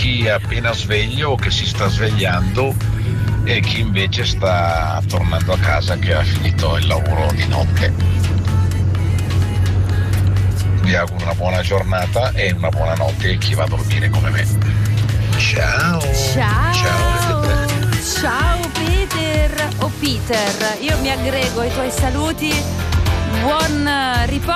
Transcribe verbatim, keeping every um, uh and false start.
chi è appena sveglio o che si sta svegliando e chi invece sta tornando a casa che ha finito il lavoro di notte. Vi auguro una buona giornata e una buona notte a chi va a dormire come me. Ciao. Ciao. Ciao. Ciao Peter. Oh Peter, io mi aggrego ai tuoi saluti. Buon riposo.